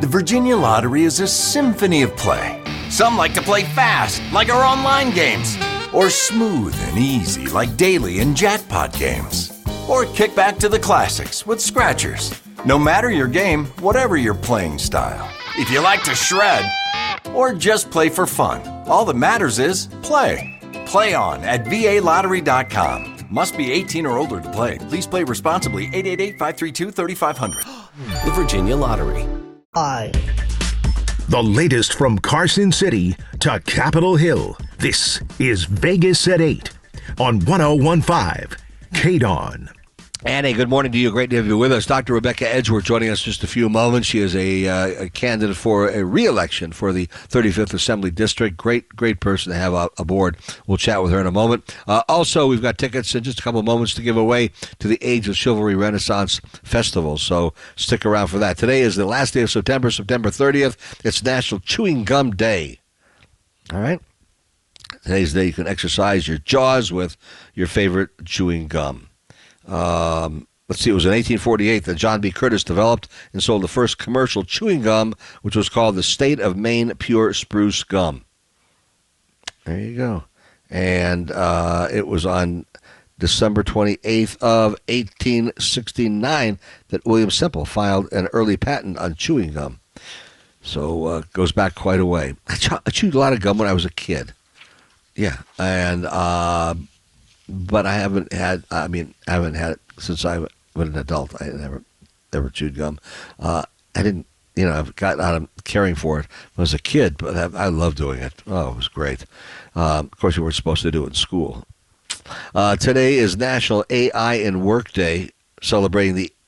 The Virginia Lottery is a symphony of play. Some like to play fast, like our online games, or smooth and easy, like daily and jackpot games. Or kick back to the classics with scratchers. No matter your game, whatever your playing style. If you like to shred, or just play for fun, all that matters is play. Play on at VALottery.com. Must be 18 or older to play. Please play responsibly. 888-532-3500. The Virginia Lottery. The latest from Carson City to Capitol Hill. This is Vegas at 8 on 101.5 KDON. And a good morning to you. Great to have you with us. Dr. Rebecca Edgeworth joining us just a few moments. She is a candidate for a re-election for the 35th Assembly District. Great person to have aboard. We'll chat with her in a moment. Also, we've got tickets in just a couple of moments to give away to the Age of Chivalry Renaissance Festival. So stick around for that. Today is the last day of September 30th. It's National Chewing Gum Day. All right? Today's the day you can exercise your jaws with your favorite chewing gum. Let's see, it was in 1848 that John B. Curtis developed and sold the first commercial chewing gum, which was called the State of Maine Pure Spruce Gum. There you go. And it was on December 28th of 1869 that William Semple filed an early patent on chewing gum. So it goes back quite a way. I chewed a lot of gum when I was a kid. Yeah, and but I haven't had it since I've been an adult. I never chewed gum. I didn't, I've gotten out of caring for it when I was a kid, but I love doing it. Oh, it was great. Of course, we weren't supposed to do it in school. Today is National AI in Work Day, celebrating the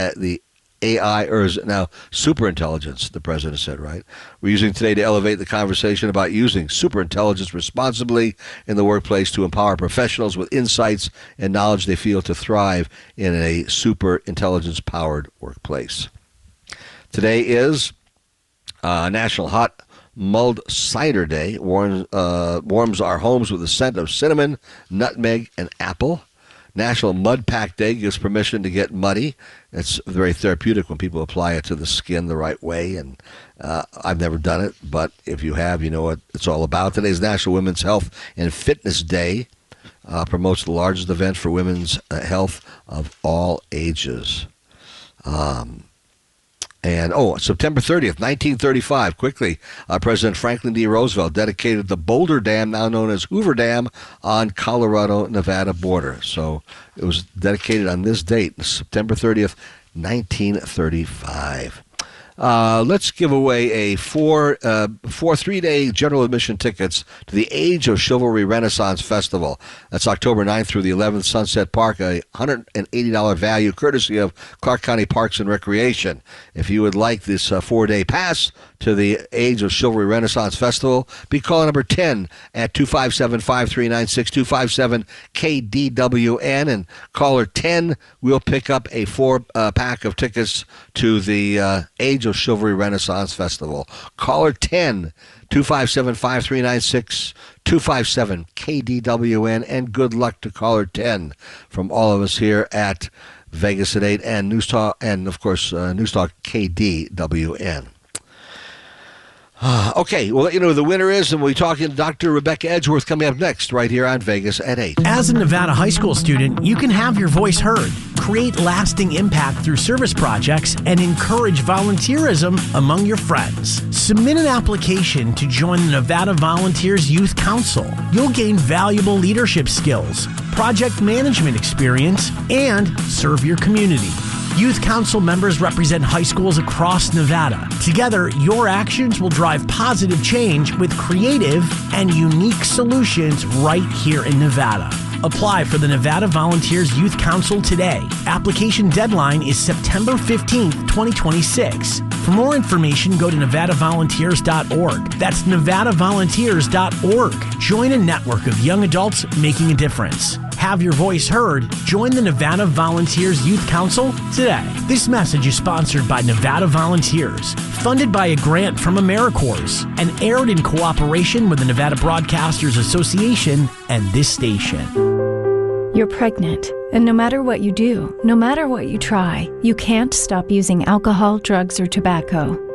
AI, or is it now superintelligence, the president said, right? We're using today to elevate the conversation about using superintelligence responsibly in the workplace to empower professionals with insights and knowledge they feel to thrive in a superintelligence-powered workplace. Today is National Hot Mulled Cider Day. Warms our homes with the scent of cinnamon, nutmeg, and apple. National Mud Pack Day gives permission to get muddy. It's very therapeutic when people apply it to the skin the right way, and I've never done it, but if you have, you know what it's all about. Today's National Women's Health and Fitness Day. Promotes the largest event for women's health of all ages. September 30th, 1935, quickly, President Franklin D. Roosevelt dedicated the Boulder Dam, now known as Hoover Dam, on Colorado-Nevada border. So it was dedicated on this date, September 30th, 1935. Let's give away a four 3-day general admission tickets to the Age of Chivalry Renaissance Festival. That's October 9th through the 11th, Sunset Park, a $180 value courtesy of Clark County Parks and Recreation. If you would like this 4-day pass to the Age of Chivalry Renaissance Festival, be caller number 10 at 257-5396, 257-KDWN, and caller 10 will pick up a 4-pack of tickets to the Age of Chivalry Renaissance Festival. Caller 10, 257-5396, 257-KDWN, and good luck to caller 10 from all of us here at Vegas at 8 and News Talk, and of course News Talk KDWN. Okay, we'll let you know who the winner is, and we'll be talking to Dr. Rebecca Edgeworth coming up next right here on Vegas at 8. As a Nevada high school student, you can have your voice heard, create lasting impact through service projects, and encourage volunteerism among your friends. Submit an application to join the Nevada Volunteers Youth Council. You'll gain valuable leadership skills, project management experience, and serve your community. Youth Council members represent high schools across Nevada. Together, your actions will drive positive change with creative and unique solutions right here in Nevada. Apply for the Nevada Volunteers Youth Council today. Application deadline is September 15th, 2026. For more information, go to nevadavolunteers.org. That's nevadavolunteers.org. Join a network of young adults making a difference. Have your voice heard. Join the Nevada Volunteers Youth Council today. This message is sponsored by Nevada Volunteers, funded by a grant from AmeriCorps, and aired in cooperation with the Nevada Broadcasters Association and this station. You're pregnant, and no matter what you do, no matter what you try, you can't stop using alcohol, drugs, or tobacco.